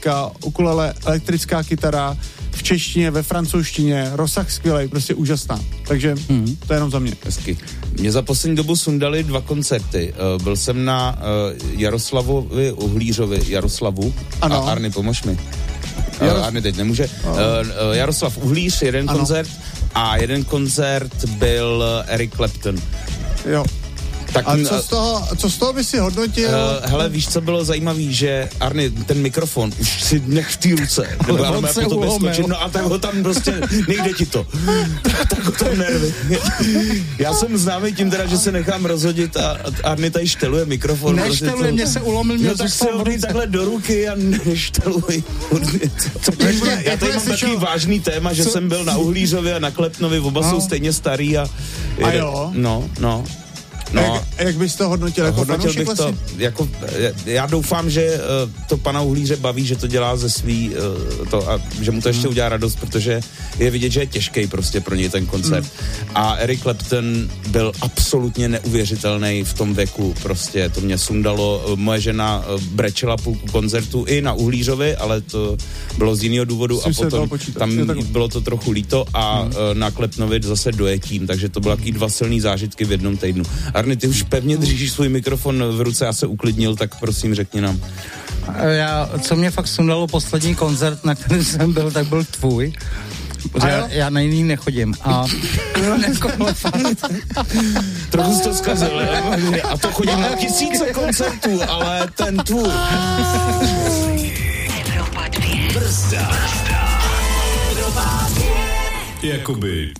ukulele, elektrická kytara, v češtině, ve francouzštině, rozsah skvělej, prostě úžasná. Takže to je jenom za mě. Hezky. Mě za poslední dobu sundali 2 koncerty. Byl jsem na Jaroslavovi Uhlířovi. Jaroslavu? Ano. A Arny, pomož mi. Arny teď nemůže. Jaroslav Uhlíř, jeden koncert a jeden koncert byl Eric Clapton. Jo. Tak, a co z toho by si hodnotil? Hele, víš, co bylo zajímavý, že Arny, ten mikrofon už si nech v té ruce, nebo já po tobě skočit, no a tak ho tam prostě, nejde ti to. Tak ho tam nervy. Já jsem známý tím teda, že se nechám rozhodit a Arny tady šteluje mikrofon. Nešteluje, prostě mě se ulomil, mě tak se ho takhle do ruky a nešteluj. Já tady mám takový vážný téma, že jsem byl na Uhlířově a na Klepnovi, oba jsou stejně starý a jo? No. Jak bys to hodnotil? Jako hodnotil bych to, jako, já doufám, že to pana Uhlíře baví, že to dělá ze svý, a že mu to ještě udělá radost, protože je vidět, že je těžký prostě pro něj ten koncert. A Eric Clapton byl absolutně neuvěřitelný v tom věku, prostě to mě sundalo. Moje žena brečela půlku koncertu i na Uhlířovi, ale to bylo z jiného důvodu a potom tam bylo to trochu líto a na Klepnovi zase dojetím, takže to bylo takový 2 silný zážitky v jednom týdnu. Arny, ty už pevně držíš svůj mikrofon v ruce, já se uklidnil, tak prosím řekni nám. Co mě fakt sundalo poslední koncert, na kterém jsem byl, tak byl tvůj. Já na jiný nechodím. Trochu jsi to zkazil, a to chodím na 1000 koncertů, ale ten tvůj. Brzda. Jakoby